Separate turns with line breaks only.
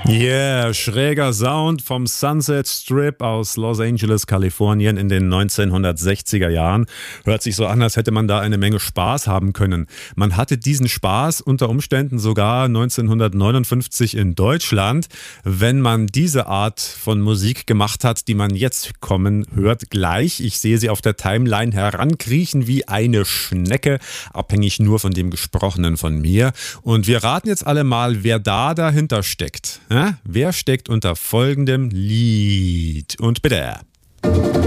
Yeah, schräger Sound vom Sunset Strip aus Los Angeles, Kalifornien in den 1960er Jahren. Hört sich so an, als hätte man da eine Menge Spaß haben können. Man hatte diesen Spaß unter Umständen sogar 1959 in Deutschland, wenn man diese Art von Musik gemacht hat, die man jetzt kommen hört gleich. Ich sehe sie auf der Timeline herankriechen wie eine Schnecke, abhängig nur von dem Gesprochenen von mir. Und wir raten jetzt alle mal, wer da dahinter steckt. Wer steckt unter folgendem Lied? Und bitte.